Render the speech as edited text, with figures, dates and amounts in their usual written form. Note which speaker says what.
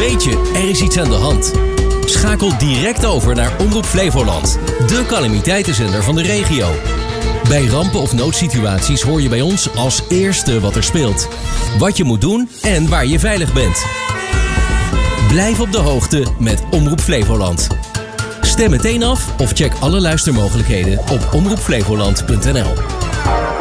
Speaker 1: weet je, er is iets aan de hand. Schakel direct over naar Omroep Flevoland, de calamiteitenzender van de regio. Bij rampen of noodsituaties hoor je bij ons als eerste wat er speelt. Wat je moet doen en waar je veilig bent. Blijf op de hoogte met Omroep Flevoland. Stem meteen af of check alle luistermogelijkheden op omroepflevoland.nl.